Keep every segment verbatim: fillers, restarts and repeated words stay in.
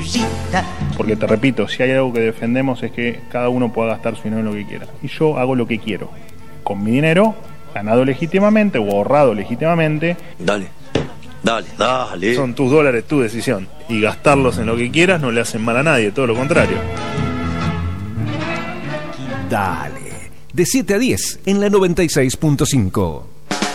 Porque te repito, si hay algo que defendemos es que cada uno pueda gastar su dinero en lo que quiera. Y yo hago lo que quiero. Con mi dinero, ganado legítimamente o ahorrado legítimamente. Dale, dale, dale. Son tus dólares, tu decisión. Y gastarlos en lo que quieras no le hacen mal a nadie, todo lo contrario. Dale. De siete a diez en la noventa y seis punto cinco.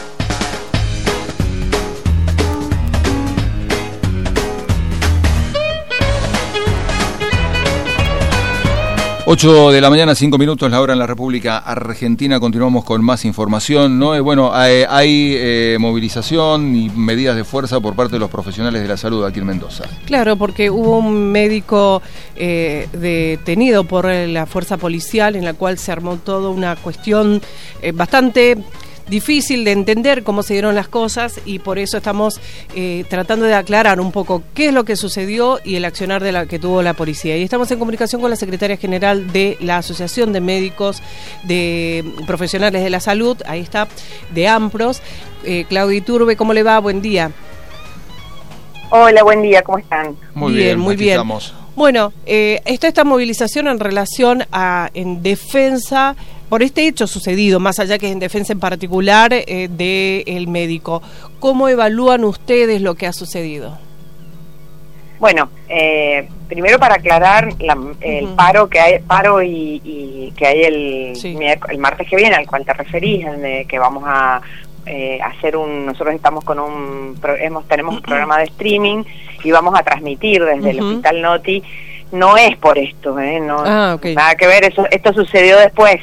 ocho de la mañana, cinco minutos, la hora en la República Argentina. Continuamos con más información, ¿no? Eh, bueno, hay, hay eh, movilización y medidas de fuerza por parte de los profesionales de la salud aquí en Mendoza. Claro, porque hubo un médico eh, detenido por la fuerza policial, en la cual se armó toda una cuestión eh, bastante difícil de entender cómo se dieron las cosas, y por eso estamos eh, tratando de aclarar un poco qué es lo que sucedió y el accionar de la que tuvo la policía. Y estamos en comunicación con la secretaria general de la Asociación de Médicos de Profesionales de la Salud, ahí está, de AMPROS, eh, Claudia Iturbe. ¿Cómo le va? Buen día. Hola, buen día, ¿cómo están? Muy bien, bien, muy aquí bien. Estamos. Bueno, eh, está esta movilización en relación a, en defensa, por este hecho sucedido, más allá que en defensa en particular eh, del médico. ¿Cómo evalúan ustedes lo que ha sucedido? Bueno, eh, primero para aclarar la, el uh-huh. paro que hay, paro y, y que hay el, sí. el martes que viene, al cual te referís, de que vamos a eh, hacer un, nosotros estamos con un, hemos, tenemos un programa de streaming y vamos a transmitir desde uh-huh. el Hospital Noti. No es por esto, ¿eh? No, ah, okay. nada que ver, eso, esto sucedió después.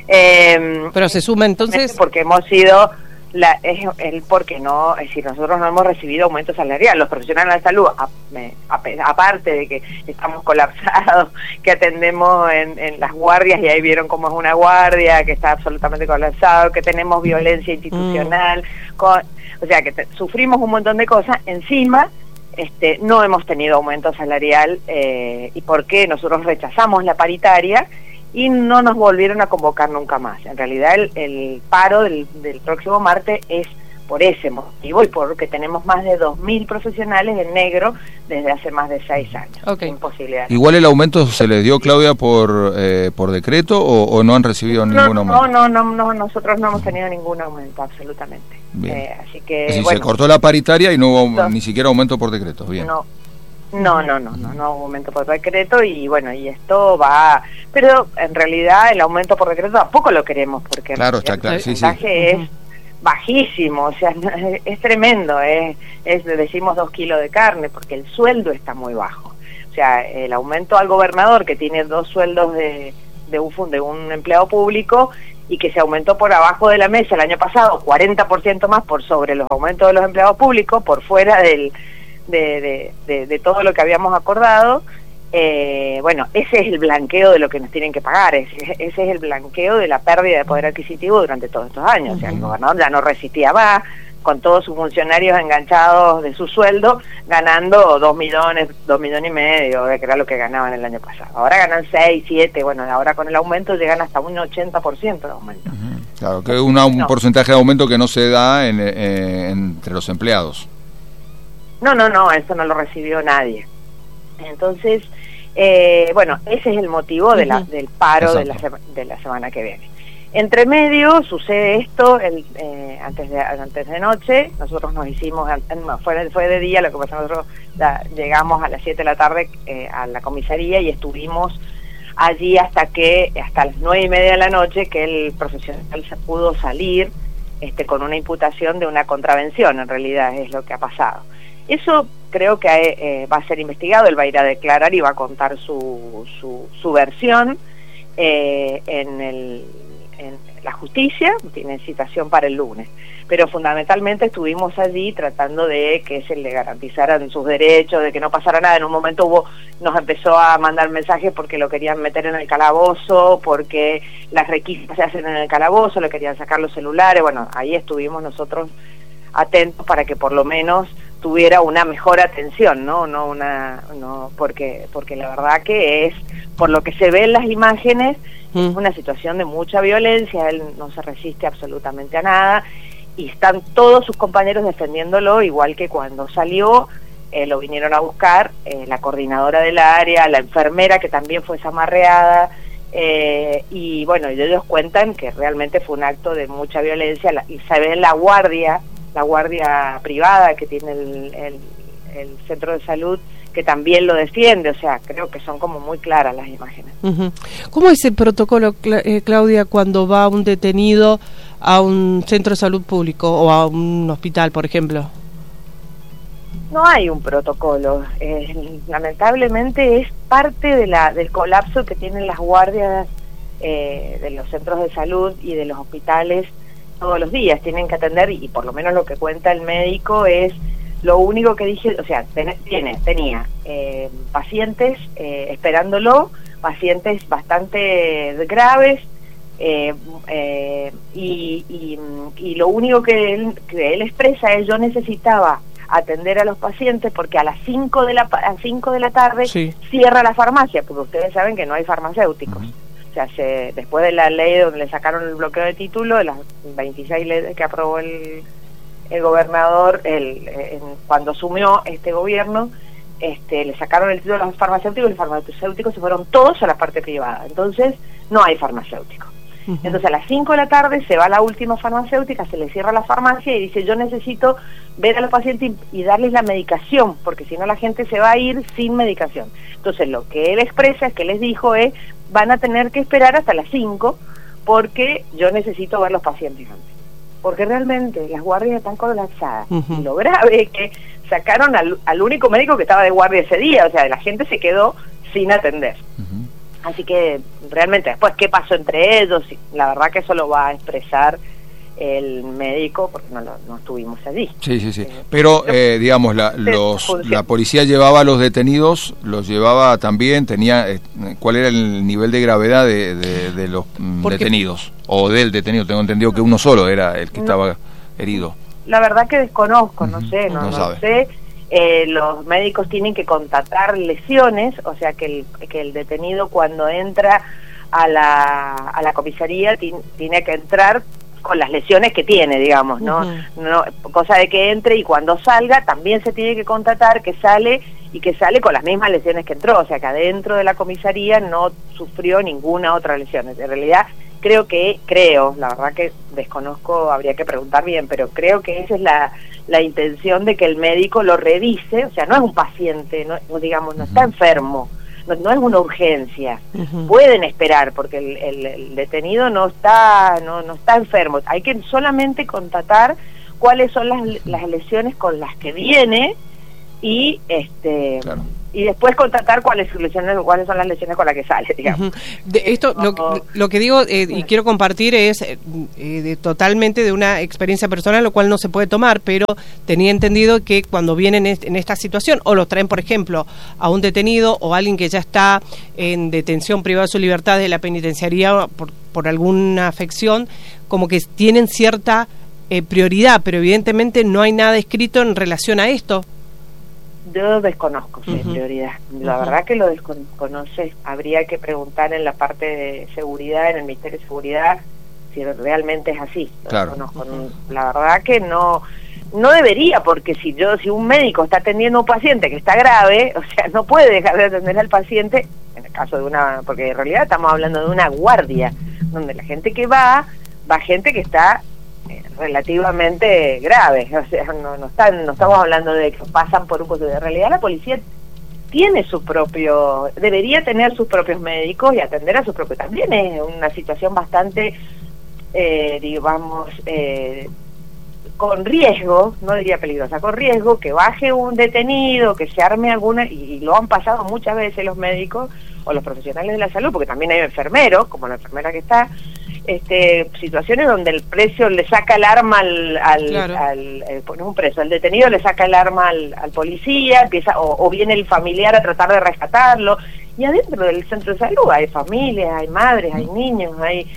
Eh, Pero se suma entonces porque hemos sido la, es el porque no, es decir, nosotros no hemos recibido aumento salarial. Los profesionales de la salud, a, a, aparte de que estamos colapsados, que atendemos en, en las guardias, y ahí vieron cómo es una guardia, que está absolutamente colapsado, que tenemos violencia institucional, mm. con, o sea que te, sufrimos un montón de cosas. Encima este no hemos tenido aumento salarial, eh, y por qué nosotros rechazamos la paritaria y no nos volvieron a convocar nunca más. En realidad el, el paro del, del próximo martes es por ese motivo y porque tenemos más de dos mil profesionales en negro desde hace más de seis años. Okay. Imposibilidad. ¿Igual el aumento se les dio, Claudia, por eh, por decreto o, o no han recibido no, ningún aumento? No, no, no, no, nosotros no hemos tenido ningún aumento, absolutamente. Bien. Eh, así que, es decir, bueno, se cortó la paritaria y no hubo no, ni siquiera aumento por decreto. Bien. No. No, no, no, no, no aumento por decreto, y bueno, y esto va, pero en realidad el aumento por decreto tampoco lo queremos, porque claro, está claro, el sí, sí. porcentaje es bajísimo, o sea, es, es tremendo, es, es, decimos dos kilos de carne, porque el sueldo está muy bajo. O sea, el aumento al gobernador, que tiene dos sueldos de, de, un, de un empleado público, y que se aumentó por abajo de la mesa el año pasado, cuarenta por ciento más por sobre los aumentos de los empleados públicos, por fuera del De, de, de, de todo lo que habíamos acordado. Eh, bueno, ese es el blanqueo de lo que nos tienen que pagar, ese, ese es el blanqueo de la pérdida de poder adquisitivo durante todos estos años. Uh-huh. O sea, el gobernador ya no resistía más, con todos sus funcionarios enganchados de su sueldo, ganando dos millones, dos millones y medio, que era lo que ganaban el año pasado. Ahora ganan seis, siete, bueno, ahora con el aumento llegan hasta un ochenta por ciento de aumento. Uh-huh. Claro, que es una, un no. porcentaje de aumento que no se da en, eh, entre los empleados. No, no, no, eso no lo recibió nadie. Entonces, eh, bueno, ese es el motivo de la, del paro de la, de la semana que viene. Entre medio sucede esto, el, eh, antes de antes de noche, nosotros nos hicimos, no, fue, fue de día, lo que pasa nosotros la, llegamos a las siete de la tarde eh, a la comisaría y estuvimos allí hasta que, hasta las nueve y media de la noche, que el profesional se pudo salir este, con una imputación de una contravención, en realidad es lo que ha pasado. Eso creo que eh, va a ser investigado, él va a ir a declarar y va a contar su, su, su versión eh, en, el, en la justicia, tiene citación para el lunes. Pero fundamentalmente estuvimos allí tratando de que se le garantizaran sus derechos, de que no pasara nada. En un momento hubo, nos empezó a mandar mensajes porque lo querían meter en el calabozo, porque las requisas se hacen en el calabozo, le querían sacar los celulares. Bueno, ahí estuvimos nosotros atentos para que por lo menos tuviera una mejor atención, no no una no porque porque la verdad que es, por lo que se ve en las imágenes, mm. es una situación de mucha violencia, él no se resiste absolutamente a nada y están todos sus compañeros defendiéndolo, igual que cuando salió, eh, lo vinieron a buscar, eh, la coordinadora del área, la enfermera que también fue zamarreada, eh, y bueno, ellos cuentan que realmente fue un acto de mucha violencia, la, y se ve la guardia, la guardia privada que tiene el, el, el centro de salud, que también lo defiende, o sea, creo que son como muy claras las imágenes. Uh-huh. ¿Cómo es el protocolo, Cla- eh, Claudia, cuando va un detenido a un centro de salud público o a un hospital, por ejemplo? No hay un protocolo, eh, lamentablemente es parte de la del colapso que tienen las guardias eh, de los centros de salud y de los hospitales todos los días, tienen que atender, y por lo menos lo que cuenta el médico es, lo único que dije, o sea, ten, tiene, tenía eh, pacientes eh, esperándolo, pacientes bastante graves, eh, eh, y, y, y lo único que él, que él expresa es: yo necesitaba atender a los pacientes porque a las cinco de la a cinco de la tarde sí. cierra la farmacia, porque ustedes saben que no hay farmacéuticos. Uh-huh. O sea, se, después de la ley donde le sacaron el bloqueo de título, de las veintiséis leyes que aprobó el el gobernador, el, en, cuando asumió este gobierno, este, le sacaron el título a los farmacéuticos, y los farmacéuticos se fueron todos a la parte privada, entonces no hay farmacéuticos. Uh-huh. Entonces a las cinco de la tarde se va a la última farmacéutica, se le cierra la farmacia y dice: yo necesito ver a los pacientes y, y darles la medicación, porque si no la gente se va a ir sin medicación. Entonces lo que él expresa, es que les dijo es: van a tener que esperar hasta las cinco porque yo necesito ver los pacientes antes. Porque realmente las guardias están colapsadas. Uh-huh. Y lo grave es que sacaron al, al único médico que estaba de guardia ese día, o sea, la gente se quedó sin atender. Uh-huh. Así que realmente después qué pasó entre ellos, la verdad que eso lo va a expresar el médico, porque no, lo, no estuvimos allí. Sí, sí, sí. Pero, eh, digamos, la, los, la policía llevaba a los detenidos, los llevaba también, tenía, eh, ¿cuál era el nivel de gravedad de, de, de los Porque, detenidos? O del detenido, tengo entendido que uno solo era el que no, estaba herido. La verdad que desconozco, no uh-huh. sé, no, no, no sé. Eh, los médicos tienen que constatar lesiones, o sea que el, que el detenido cuando entra a la, a la comisaría t- tiene que entrar con las lesiones que tiene, digamos, ¿no? Uh-huh. no cosa de que entre, y cuando salga también se tiene que constatar que sale y que sale con las mismas lesiones que entró, o sea que adentro de la comisaría no sufrió ninguna otra lesión. En realidad creo que, creo, la verdad que desconozco, habría que preguntar bien, pero creo que esa es la, la intención de que el médico lo revise, o sea, no es un paciente, no, digamos, no está enfermo, no, no es una urgencia, uh-huh. pueden esperar porque el, el, el detenido no está, no, no está enfermo, hay que solamente constatar cuáles son las, las lesiones con las que viene y este claro. y después constatar cuáles lesiones, cuáles son las lesiones con las que sale, digamos. Uh-huh. De esto no, lo, lo que digo eh, y quiero compartir es eh, de, totalmente de una experiencia personal, lo cual no se puede tomar, pero tenía entendido que cuando vienen en, en esta situación o los traen, por ejemplo, a un detenido o a alguien que ya está en detención privada de su libertad de la penitenciaría por, por alguna afección, como que tienen cierta eh, prioridad, pero evidentemente no hay nada escrito en relación a esto. Yo desconozco si uh-huh. es prioridad. La uh-huh. verdad que lo desconoce. Habría que preguntar en la parte de seguridad, en el Ministerio de Seguridad, si realmente es así. Lo claro. desconozco. La verdad que no no debería, porque si yo si un médico está atendiendo a un paciente que está grave, o sea, no puede dejar de atender al paciente, en el caso de una, porque en realidad estamos hablando de una guardia, donde la gente que va, va gente que está relativamente grave, o sea, no, no están, no estamos hablando de que pasan por un costo. En realidad la policía tiene su propio, debería tener sus propios médicos y atender a sus propios. También es una situación bastante, eh, digamos, eh, con riesgo, no diría peligrosa, con riesgo que baje un detenido, que se arme alguna, y, y lo han pasado muchas veces los médicos o los profesionales de la salud, porque también hay enfermeros, como la enfermera que está, este situaciones donde el preso le saca el arma al, al, claro. al eh, no un preso, el detenido le saca el arma al, al policía, empieza o, o viene el familiar a tratar de rescatarlo, y adentro del centro de salud hay familias, hay madres, hay niños, hay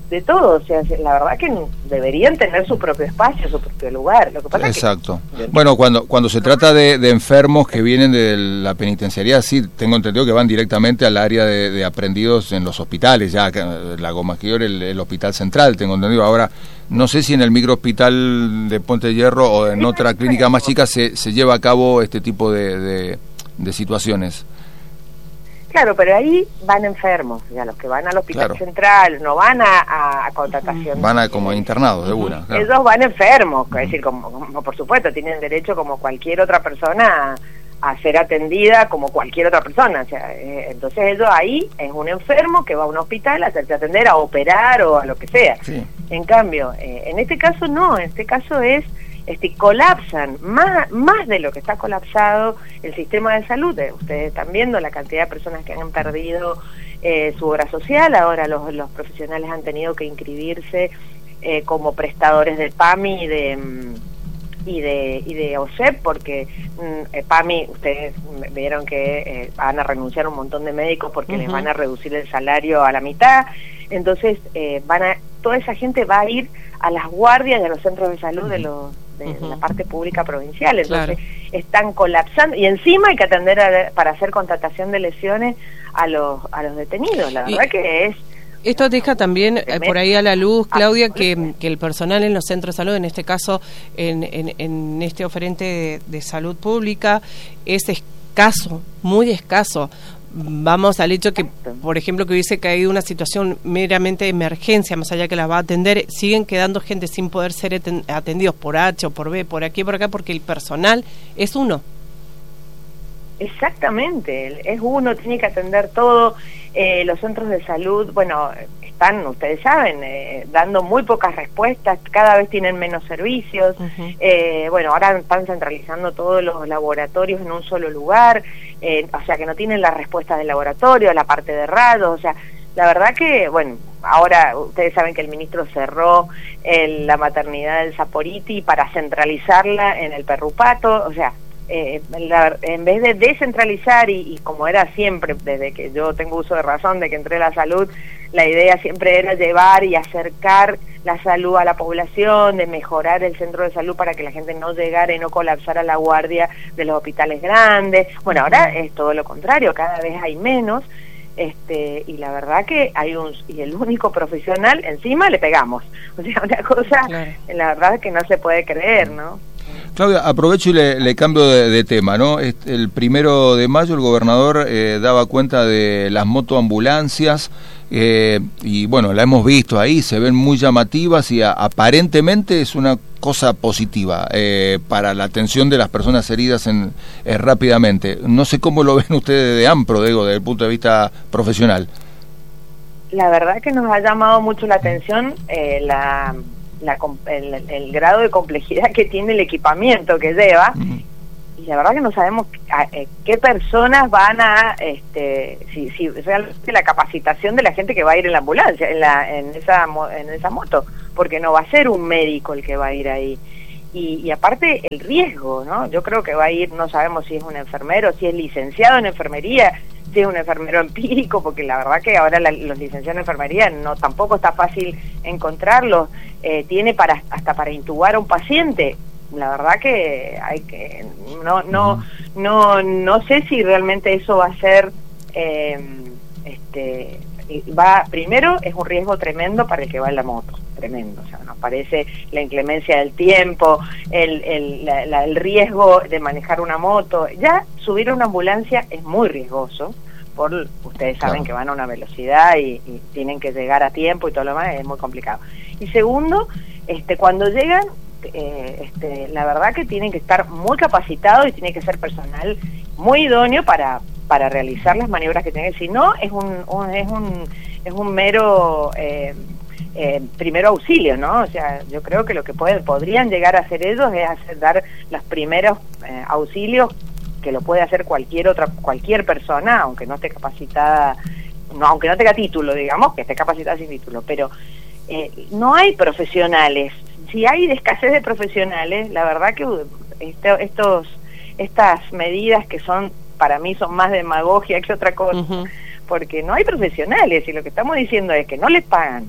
de todo, o sea, la verdad que deberían tener su propio espacio, su propio lugar. Lo que pasa Exacto. Es que, bueno, cuando cuando se trata de, de enfermos que vienen de la penitenciaría, sí, tengo entendido que van directamente al área de, de aprendidos en los hospitales, ya Lago Maggiore, el, el hospital central, tengo entendido. Ahora, no sé si en el microhospital de Puente de Hierro o en otra clínica más chica se, se lleva a cabo este tipo de, de, de situaciones. Claro, pero ahí van enfermos, ya los que van al hospital claro. central, no van a, a, a contratación. Van a como internados de una. Claro. Ellos van enfermos, es decir, como, como por supuesto, tienen derecho como cualquier otra persona a, a ser atendida como cualquier otra persona. O sea, eh, entonces ellos ahí es un enfermo que va a un hospital a hacerse atender, a operar o a lo que sea. Sí. En cambio, eh, en este caso no, en este caso es... Este, colapsan más, más de lo que está colapsado el sistema de salud. Ustedes están viendo la cantidad de personas que han perdido eh, su obra social. Ahora los, los profesionales han tenido que inscribirse eh, como prestadores del P A M I y de y de y de O S E P, porque mm, el P A M I, ustedes vieron que eh, van a renunciar un montón de médicos porque uh-huh. les van a reducir el salario a la mitad. Entonces eh, van a toda esa gente va a ir a las guardias de los centros de salud de los de uh-huh. la parte pública provincial, entonces claro. están colapsando y encima hay que atender a, para hacer contratación de lesiones a los a los detenidos. La verdad y que es esto deja también eh, por ahí a la luz, Claudia, que, que el personal en los centros de salud, en este caso en, en, en este oferente de, de salud pública, es escaso, muy escaso. Vamos al hecho que, por ejemplo, que hubiese caído una situación meramente de emergencia, más allá que la va a atender, siguen quedando gente sin poder ser atendidos por H o por B, por aquí y por acá, porque el personal es uno. Exactamente, es uno, tiene que atender todo. Eh, los centros de salud, bueno, están, ustedes saben, eh, dando muy pocas respuestas, cada vez tienen menos servicios. Uh-huh. eh, bueno, ahora están centralizando todos los laboratorios en un solo lugar, eh, o sea que no tienen las respuestas del laboratorio, la parte de rayos, o sea, la verdad que, bueno, ahora ustedes saben que el ministro cerró el, la maternidad del Saporiti para centralizarla en el Perrupato, o sea, Eh, la, en vez de descentralizar y, y como era siempre desde que yo tengo uso de razón de que entré a la salud, la idea siempre era llevar y acercar la salud a la población, de mejorar el centro de salud para que la gente no llegara y no colapsara la guardia de los hospitales grandes. Bueno, ahora es todo lo contrario, cada vez hay menos, este y la verdad que hay un y el único profesional encima le pegamos, o sea, una cosa, claro. La verdad que no se puede creer, ¿no? Claudia, aprovecho y le, le cambio de, de tema, ¿no? El primero de mayo el gobernador eh, daba cuenta de las motoambulancias eh, y bueno, la hemos visto ahí, se ven muy llamativas y a, aparentemente es una cosa positiva eh, para la atención de las personas heridas en, eh, rápidamente. No sé cómo lo ven ustedes de AMPRO, digo, desde el punto de vista profesional. La verdad que nos ha llamado mucho la atención eh, la... La, el, el grado de complejidad que tiene el equipamiento que lleva uh-huh. y la verdad que no sabemos a, a, qué personas van a este si, si realmente la capacitación de la gente que va a ir en la ambulancia en la en esa en esa moto, porque no va a ser un médico el que va a ir ahí y, y aparte el riesgo, ¿no? Yo creo que va a ir, no sabemos si es un enfermero, si es licenciado en enfermería, si es un enfermero empírico, porque la verdad que ahora la, los licenciados en enfermería no tampoco está fácil encontrarlos, eh, tiene para hasta para intubar a un paciente. La verdad que hay que no no no no sé si realmente eso va a ser eh, este va primero es un riesgo tremendo para el que va en la moto, tremendo, o sea, nos parece la inclemencia del tiempo, el el, la, la, el riesgo de manejar una moto, ya subir a una ambulancia es muy riesgoso, por ustedes saben claro. que van a una velocidad y, y tienen que llegar a tiempo y todo lo demás, es muy complicado. Y segundo, este cuando llegan eh, este la verdad que tienen que estar muy capacitados y tiene que ser personal muy idóneo para para realizar las maniobras que tienen, si no es un, un es un es un mero eh, eh, primero auxilio, ¿no? O sea, yo creo que lo que pueden podrían llegar a hacer ellos es hacer, dar los primeros eh, auxilios que lo puede hacer cualquier otra cualquier persona, aunque no esté capacitada, no aunque no tenga título, digamos, que esté capacitada sin título, pero eh, no hay profesionales. Si hay escasez de profesionales, la verdad que este, estos estas medidas que son para mí son más demagogia que otra cosa, uh-huh. porque no hay profesionales y lo que estamos diciendo es que no les pagan,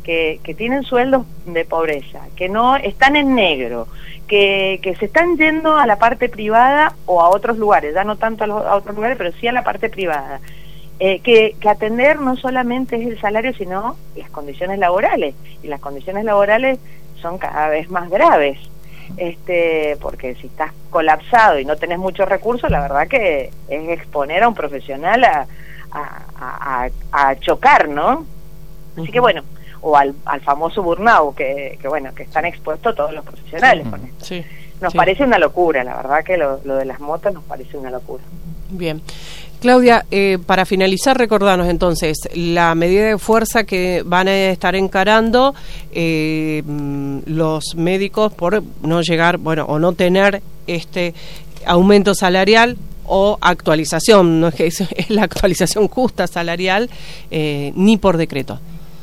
que, que tienen sueldos de pobreza, que no están en negro, que, que se están yendo a la parte privada o a otros lugares, ya no tanto a, los, a otros lugares, pero sí a la parte privada. Eh, que, que atender no solamente es el salario, sino las condiciones laborales, y las condiciones laborales son cada vez más graves, este porque si estás colapsado y no tenés muchos recursos, la verdad que es exponer a un profesional a, a, a, a chocar, ¿no? Así uh-huh. que bueno, o al, al famoso burnout, que, que bueno, que están expuestos todos los profesionales uh-huh. con esto. Sí, nos sí. parece una locura, la verdad que lo, lo de las motos nos parece una locura. Bien. Claudia, eh, para finalizar, recordanos entonces la medida de fuerza que van a estar encarando eh, los médicos por no llegar, bueno, o no tener este aumento salarial o actualización, no es que es, es la actualización justa salarial, eh, ni por decreto.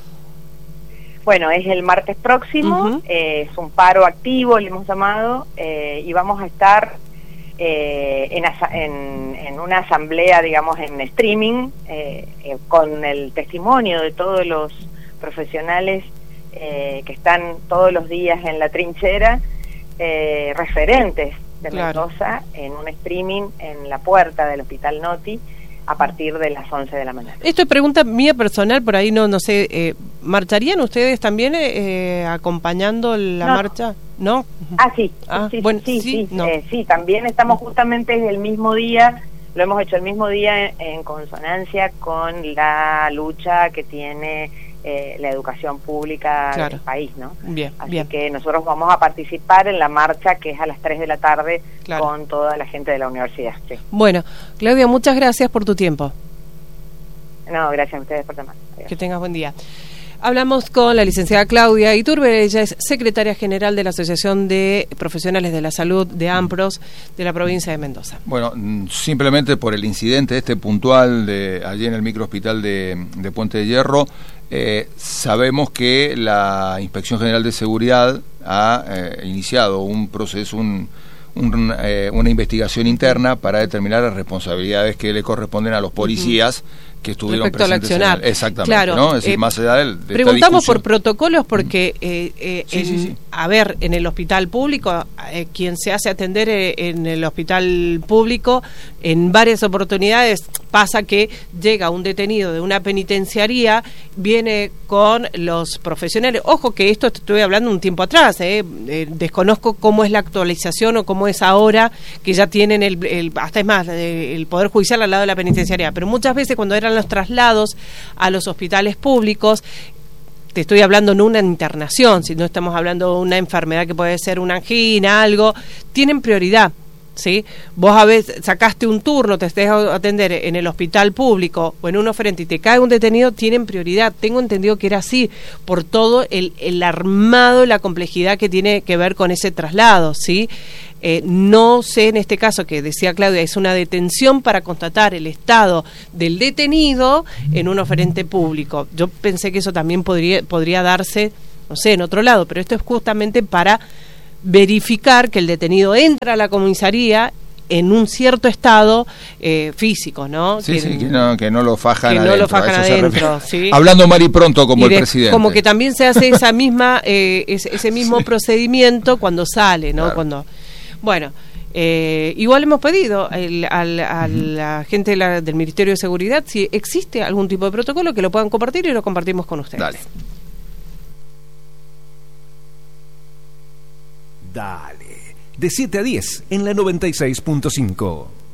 Bueno, es el martes próximo, uh-huh. eh, es un paro activo, le hemos llamado, eh, y vamos a estar Eh, en, en, en una asamblea, digamos, en streaming, eh, eh, con el testimonio de todos los profesionales eh, que están todos los días en la trinchera, eh, referentes de claro. Mendoza, en un streaming en la puerta del Hospital Noti a partir de las once de la mañana. Esto es pregunta mía personal, por ahí no no sé, eh, ¿marcharían ustedes también eh, acompañando la no. marcha? ¿No? Ah, sí, ah, sí, bueno, sí, sí, sí, no. eh, sí, también estamos justamente el mismo día, lo hemos hecho el mismo día en, en consonancia con la lucha que tiene eh, la educación pública claro. del país, ¿no? Bien, Así bien. que nosotros vamos a participar en la marcha que es a las tres de la tarde claro. con toda la gente de la universidad. Sí. Bueno, Claudia, muchas gracias por tu tiempo. No, gracias a ustedes por llamar. Que tengas buen día. Hablamos con la licenciada Claudia Iturbe, ella es secretaria general de la Asociación de Profesionales de la Salud de AMPROS de la provincia de Mendoza. Bueno, simplemente por el incidente este puntual de allí en el microhospital de, de Puente de Hierro, eh, sabemos que la Inspección General de Seguridad ha eh, iniciado un proceso, un, un, eh, una investigación interna para determinar las responsabilidades que le corresponden a los policías uh-huh. que estuvieron respecto presentes al accionar. En el, exactamente, claro, ¿no? Es decir, eh, más allá del, de preguntamos esta por protocolos porque eh, eh, sí, en, sí, sí. a ver, en el hospital público, eh, quien se hace atender eh, en el hospital público, en varias oportunidades pasa que llega un detenido de una penitenciaría, viene con los profesionales, ojo que esto estoy hablando un tiempo atrás, eh, eh, desconozco cómo es la actualización o cómo es ahora que ya tienen el, el hasta es más, el Poder Judicial al lado de la penitenciaría, pero muchas veces cuando eran los traslados a los hospitales públicos, te estoy hablando no una internación, sino estamos hablando de una enfermedad que puede ser una angina, algo, tienen prioridad, ¿sí? Vos a veces sacaste un turno, te estés a atender en el hospital público o en un oferente y te cae un detenido, tienen prioridad. Tengo entendido que era así, por todo el, el armado, la complejidad que tiene que ver con ese traslado, ¿sí? Eh, no sé en este caso, que decía Claudia, es una detención para constatar el estado del detenido en un oferente público. Yo pensé que eso también podría, podría darse, no sé, en otro lado, pero esto es justamente para verificar que el detenido entra a la comisaría en un cierto estado eh, físico, ¿no? Sí, que, sí, que no, que no lo fajan que adentro. No lo fajan adentro, ¿sí? Hablando mal y pronto como y de, el presidente. Como que también se hace esa misma eh, ese, ese mismo sí. procedimiento cuando sale, ¿no? Claro. Cuando Bueno, eh, igual hemos pedido el, al, a la gente de la, del Ministerio de Seguridad si existe algún tipo de protocolo que lo puedan compartir y lo compartimos con ustedes. Dale. Dale. De siete a diez en la noventa y seis punto cinco.